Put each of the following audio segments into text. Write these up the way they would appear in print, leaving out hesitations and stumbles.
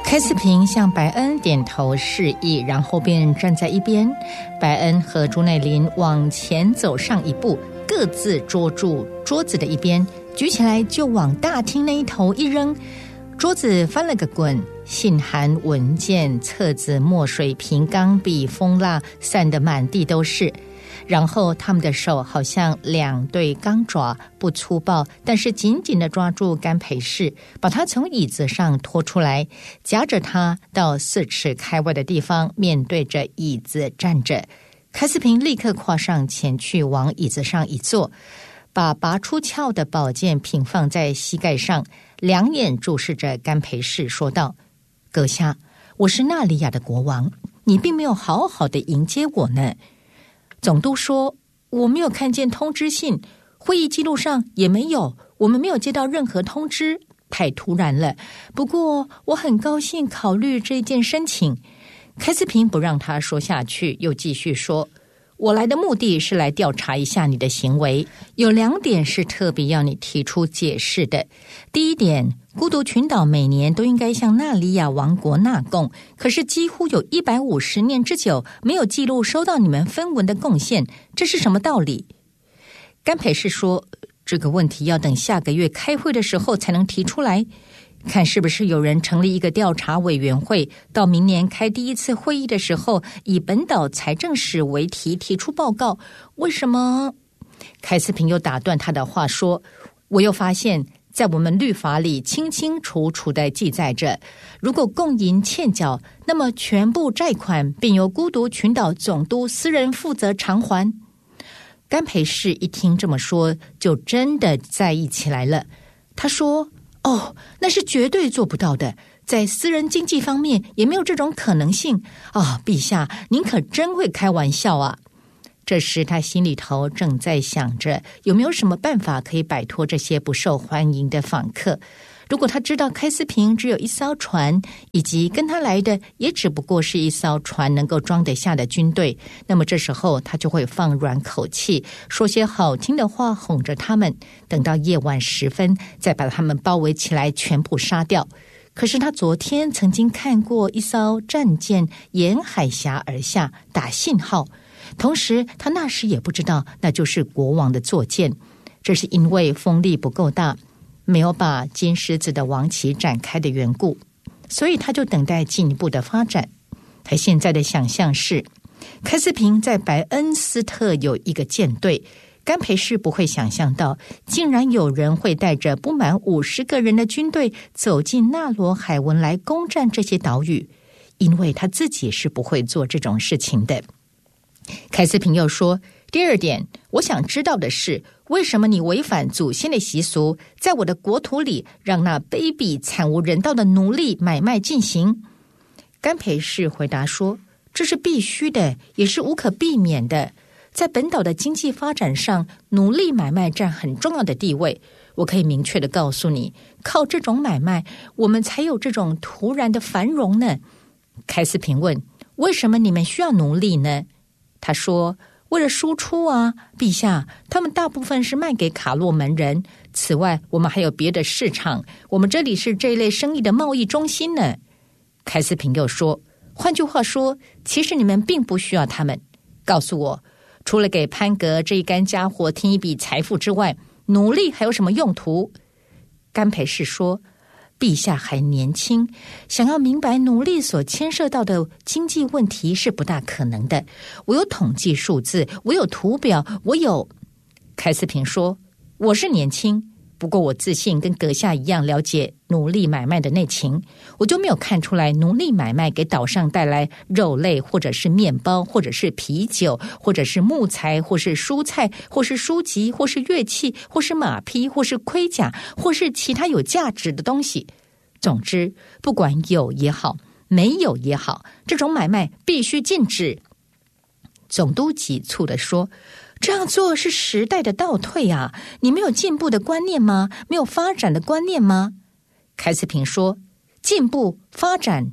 开斯平向白恩点头示意，然后便站在一边。白恩和朱乃麟往前走上一步，各自捉住桌子的一边，举起来就往大厅那一头一扔。桌子翻了个滚，信函、文件、册子、墨水瓶、钢笔、蜂蜡散得满地都是。然后他们的手好像两对钢爪，不粗暴，但是紧紧地抓住甘培士，把他从椅子上拖出来，夹着他到4尺开外的地方，面对着椅子站着。开斯平立刻跨上前去，往椅子上一坐，把拔出鞘的宝剑平放在膝盖上，两眼注视着甘培士，说道：阁下，我是纳里亚的国王，你并没有好好的迎接我呢。总督说，我没有看见通知信，会议记录上也没有，我们没有接到任何通知，太突然了。不过我很高兴考虑这件申请。开斯平不让他说下去，又继续说，我来的目的是来调查一下你的行为，有2点是特别要你提出解释的。第一点，孤独群岛每年都应该向纳里亚王国纳贡，可是几乎有150年之久没有记录收到你们分文的贡献，这是什么道理？甘培士说，这个问题要等下个月开会的时候才能提出来，看是不是有人成立一个调查委员会，到明年开第1次会议的时候，以本岛财政史为题提出报告。为什么？开斯平又打断他的话说，我又发现在我们律法里清清楚楚地记载着，如果共赢欠缴，那么全部债款并由孤独群岛总督私人负责偿还。甘培士一听这么说，就真的在意起来了。他说，哦，那是绝对做不到的，在私人经济方面也没有这种可能性啊！陛下，您可真会开玩笑啊！这时他心里头正在想着，有没有什么办法可以摆脱这些不受欢迎的访客。如果他知道开斯平只有1艘船，以及跟他来的也只不过是1艘船能够装得下的军队，那么这时候他就会放软口气，说些好听的话哄着他们，等到夜晚时分再把他们包围起来全部杀掉。可是他昨天曾经看过1艘战舰沿海峡而下打信号，同时他那时也不知道那就是国王的坐舰，这是因为风力不够大，没有把金狮子的王旗展开的缘故，所以他就等待进一步的发展。他现在的想象是，开斯平在白恩斯特有一个舰队，甘培士不会想象到竟然有人会带着不满50个人的军队走进纳罗海文来攻占这些岛屿，因为他自己是不会做这种事情的。开斯平又说，第2点，我想知道的是，为什么你违反祖先的习俗，在我的国土里让那卑鄙惨无人道的奴隶买卖进行？甘培士回答说，这是必须的，也是无可避免的。在本岛的经济发展上，奴隶买卖占很重要的地位。我可以明确地告诉你，靠这种买卖，我们才有这种突然的繁荣呢。开斯平问，为什么你们需要奴隶呢？他说，为了输出啊，陛下，他们大部分是卖给卡洛门人，此外我们还有别的市场，我们这里是这一类生意的贸易中心呢。开斯平又说，换句话说，其实你们并不需要他们。告诉我，除了给潘格这一干家伙添一笔财富之外，奴隶还有什么用途？甘培士说，陛下还年轻，想要明白奴隶所牵涉到的经济问题是不大可能的。我有统计数字，我有图表，我有……开斯平说，我是年轻，不过我自信跟阁下一样了解奴隶买卖的内情，我就没有看出来奴隶买卖给岛上带来肉类，或者是面包，或者是啤酒，或者是木材，或是蔬菜，或是书籍，或是乐器，或是马匹，或是盔甲，或是其他有价值的东西。总之，不管有也好，没有也好，这种买卖必须禁止。总督急促地说，这样做是时代的倒退啊！你没有进步的观念吗？没有发展的观念吗？开斯平说，进步、发展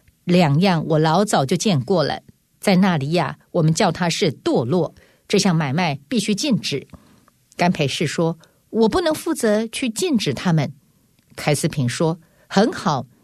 2样我老早就见过了，在纳里亚我们叫它是堕落，这项买卖必须禁止。甘培士说，我不能负责去禁止他们。开斯平说，很好，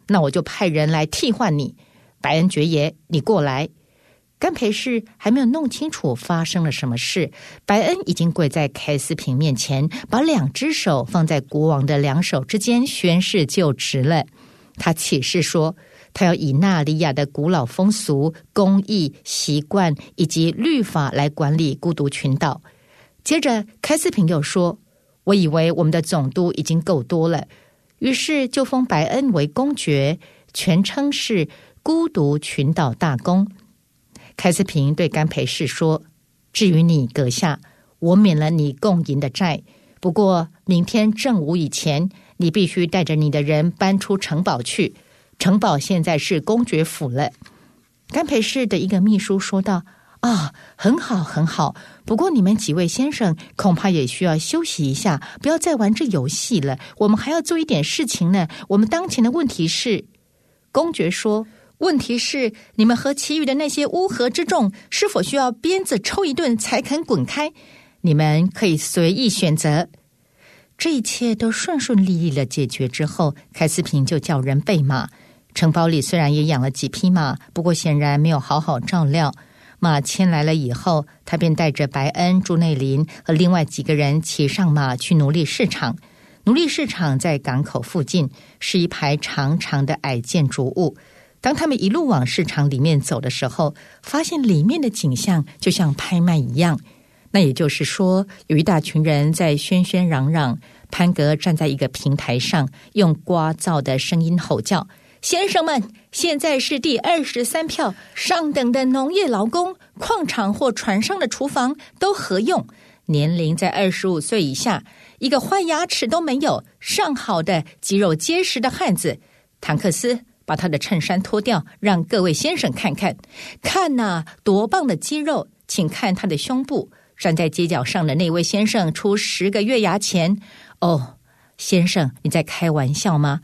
那我就派人来替换你。白恩爵爷，你过来。甘培士还没有弄清楚发生了什么事，白恩已经跪在凯斯平面前，把2只手放在国王的2手之间，宣誓就职了。他起誓说，他要以纳利亚的古老风俗、工艺、习惯以及律法来管理孤独群岛。接着凯斯平又说，我以为我们的总督已经够多了，于是就封白恩为公爵，全称是孤独群岛大公。凯斯平对甘培士说，至于你阁下，我免了你共银的债，不过明天正午以前，你必须带着你的人搬出城堡去，城堡现在是公爵府了。甘培士的一个秘书说道，很好很好，不过你们几位先生恐怕也需要休息一下，不要再玩这游戏了，我们还要做一点事情呢。我们当前的问题是，公爵说，问题是你们和其余的那些乌合之众是否需要鞭子抽一顿才肯滚开？你们可以随意选择。这一切都顺顺利利的解决之后，凯斯平就叫人备马。城堡里虽然也养了几匹马，不过显然没有好好照料。马牵来了以后，他便带着白恩、朱内林和另外几个人骑上马去奴隶市场。奴隶市场在港口附近，是一排长长的矮建筑物。当他们一路往市场里面走的时候，发现里面的景象就像拍卖一样。那也就是说，有一大群人在喧喧嚷嚷，潘格站在一个平台上，用聒噪的声音吼叫，先生们，现在是第23票，上等的农业劳工、矿场或船上的厨房都合用，年龄在25岁以下，一个坏牙齿都没有，上好的肌肉结实的汉子。坦克斯，把他的衬衫脱掉，让各位先生看看，看哪，多棒的肌肉，请看他的胸部。站在街角上的那位先生出10个月牙钱。先生，你在开玩笑吗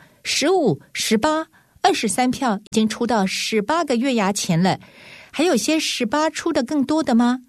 ？15、18、23票已经出到18个月牙钱了，还有些18出的更多的吗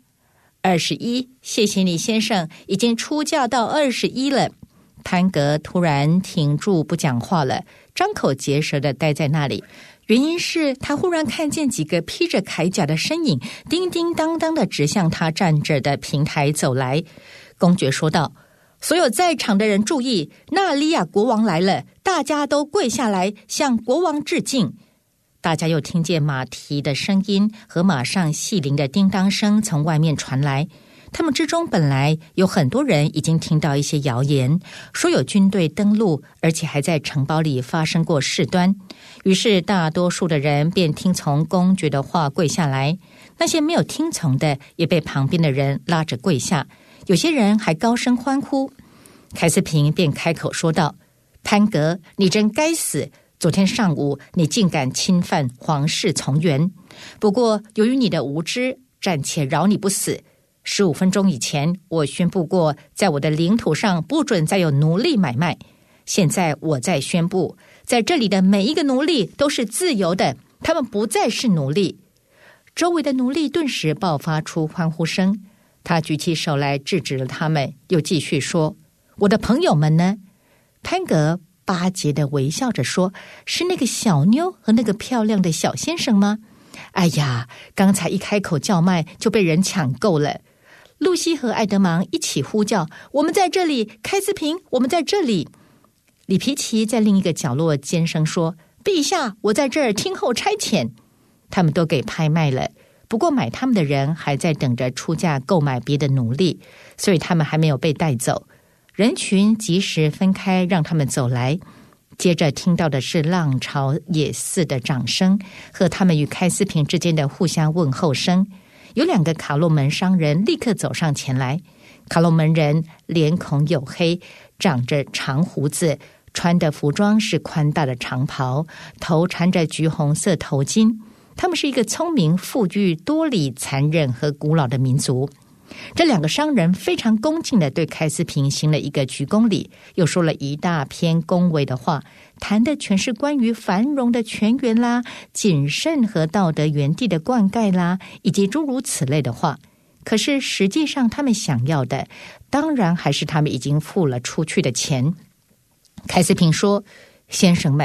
？21，谢谢你先生，已经出价到21了。潘格突然停住不讲话了，张口结舌地待在那里。原因是他忽然看见几个披着铠甲的身影叮叮当当地直向他站着的平台走来。公爵说道，所有在场的人注意，纳利亚国王来了，大家都跪下来向国王致敬。大家又听见马蹄的声音和马上细铃的叮当声从外面传来。他们之中本来有很多人已经听到一些谣言，说有军队登陆，而且还在城堡里发生过事端。于是大多数的人便听从公爵的话跪下来，那些没有听从的也被旁边的人拉着跪下，有些人还高声欢呼。凯斯平便开口说道，潘格，你真该死，昨天上午你竟敢侵犯皇室从园，不过由于你的无知，暂且饶你不死。15分钟以前，我宣布过，在我的领土上不准再有奴隶买卖。现在我再宣布，在这里的每一个奴隶都是自由的，他们不再是奴隶。周围的奴隶顿时爆发出欢呼声。他举起手来制止了他们，又继续说，我的朋友们呢？潘格巴结地微笑着说，是那个小妞和那个漂亮的小先生吗？哎呀，刚才一开口叫卖就被人抢购了。露西和艾德芒一起呼叫，我们在这里，凯斯平，我们在这里。里皮奇在另一个角落尖声说，陛下，我在这儿听候差遣。他们都给拍卖了，不过买他们的人还在等着出价购买别的奴隶，所以他们还没有被带走。人群及时分开，让他们走来。接着听到的是浪潮也似的掌声和他们与凯斯平之间的互相问候声。有2个卡洛门商人立刻走上前来。卡洛门人脸孔黝黑，长着长胡子，穿的服装是宽大的长袍，头缠着橘红色头巾。他们是一个聪明、富裕、多礼、残忍和古老的民族。这2个商人非常恭敬地对凯斯平行了一个鞠躬礼，又说了一大篇恭维的话，谈的全是关于繁荣的泉源啦、谨慎和道德园地的灌溉啦，以及诸如此类的话。可是实际上他们想要的，当然还是他们已经付了出去的钱。凯斯平说，先生们，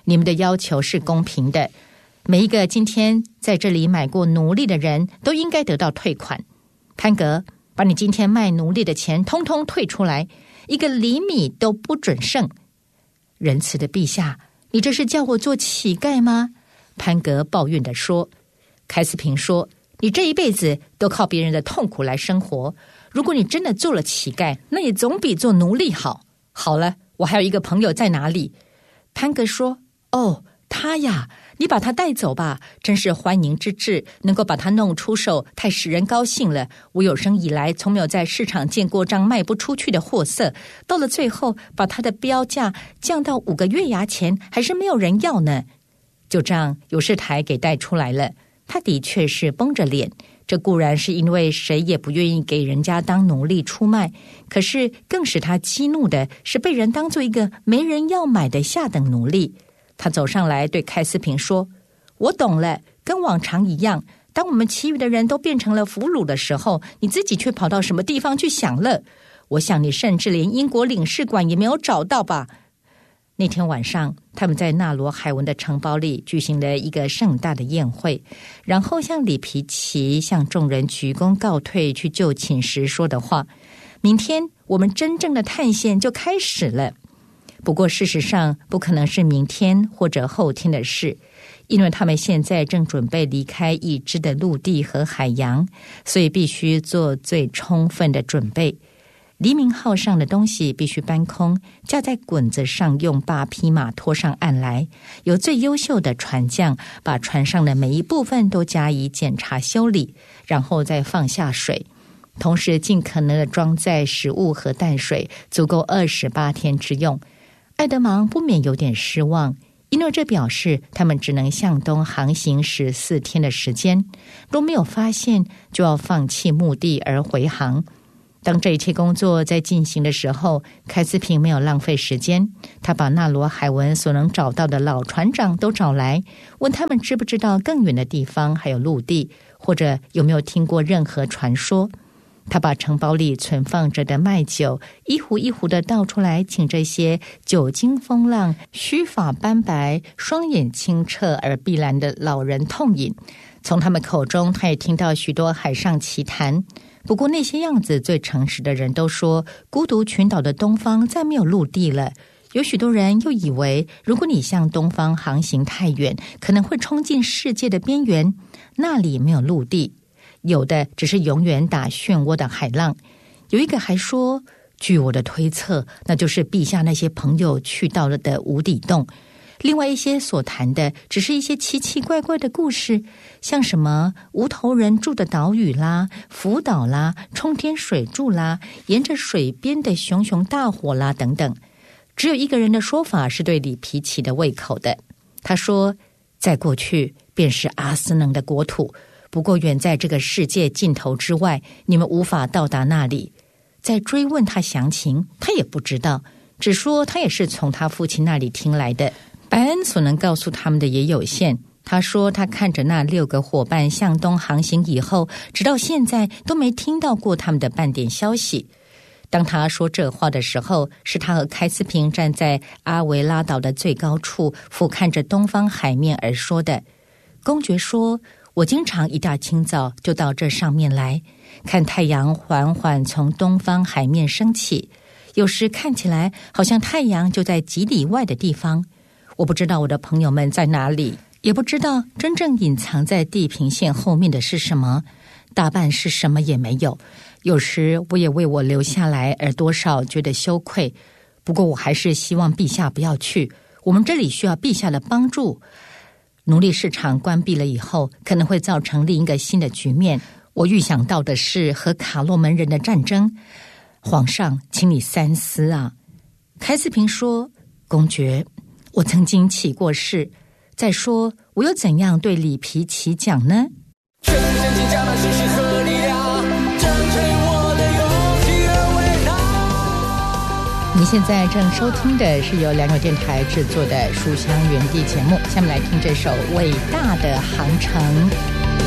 你们的要求是公平的，每一个今天在这里买过奴隶的人都应该得到退款。潘格，把你今天卖奴隶的钱通通退出来，一个厘米都不准剩。仁慈的陛下，你这是叫我做乞丐吗？潘格抱怨地说。开斯平说，你这一辈子都靠别人的痛苦来生活，如果你真的做了乞丐，那也总比做奴隶好。好了，我还有一个朋友在哪里？潘格说，哦，他呀，你把他带走吧，真是欢迎之至，能够把他弄出手，太使人高兴了。我有生以来从没有在市场见过这样卖不出去的货色，到了最后把他的标价降到5个月牙钱，还是没有人要呢。就这样，有事台给带出来了，他的确是绷着脸，这固然是因为谁也不愿意给人家当奴隶出卖，可是更使他激怒的是被人当作一个没人要买的下等奴隶。他走上来对开斯平说，我懂了，跟往常一样，当我们其余的人都变成了俘虏的时候，你自己却跑到什么地方去享乐？我想你甚至连英国领事馆也没有找到吧。那天晚上，他们在纳罗海文的城堡里举行了一个盛大的宴会，然后向里皮奇向众人鞠躬告退，去就寝时说的话，明天我们真正的探险就开始了。不过事实上不可能是明天或者后天的事，因为他们现在正准备离开已知的陆地和海洋，所以必须做最充分的准备。黎明号上的东西必须搬空，架在滚子上，用8匹马拖上岸来，由最优秀的船匠把船上的每一部分都加以检查修理，然后再放下水，同时尽可能的装载食物和淡水，足够28天之用。爱德芒不免有点失望，因为这表示他们只能向东航行14天的时间，若没有发现，就要放弃目的而回航。当这一切工作在进行的时候，开斯平没有浪费时间，他把纳罗海文所能找到的老船长都找来，问他们知不知道更远的地方还有陆地，或者有没有听过任何传说。他把城堡里存放着的麦酒一壶一壶的倒出来，请这些久经风浪、须发斑白、双眼清澈而碧蓝的老人痛饮。从他们口中，他也听到许多海上奇谈。不过那些样子最诚实的人都说，孤独群岛的东方再没有陆地了。有许多人又以为，如果你向东方航行太远，可能会冲进世界的边缘，那里没有陆地，有的只是永远打漩涡的海浪。有一个还说，据我的推测，那就是陛下那些朋友去到了的无底洞。另外一些所谈的只是一些奇奇怪怪的故事，像什么无头人住的岛屿啦、浮岛啦、冲天水柱啦、沿着水边的熊熊大火啦等等。只有一个人的说法是对里皮奇的胃口的，他说，在过去便是阿斯能的国土，不过远在这个世界尽头之外，你们无法到达那里。再追问他详情，他也不知道，只说他也是从他父亲那里听来的。白恩所能告诉他们的也有限，他说他看着那6个伙伴向东航行以后，直到现在都没听到过他们的半点消息。当他说这话的时候，是他和开斯平站在阿维拉岛的最高处，俯瞰着东方海面而说的。公爵说，我经常一大清早就到这上面来，看太阳缓缓从东方海面升起，有时看起来好像太阳就在几里外的地方。我不知道我的朋友们在哪里，也不知道真正隐藏在地平线后面的是什么，大半是什么也没有。有时我也为我留下来而多少觉得羞愧，不过我还是希望陛下不要去，我们这里需要陛下的帮助。奴隶市场关闭了以后，可能会造成另一个新的局面。我预想到的是和卡洛门人的战争。皇上，请你三思啊。开斯平说，公爵，我曾经起过誓，再说我又怎样对里皮奇讲呢？全身心加满知识和力量，真推我的勇气而伟大。你现在正收听的是由良友电台制作的书香园地节目，下面来听这首《伟大的航程》。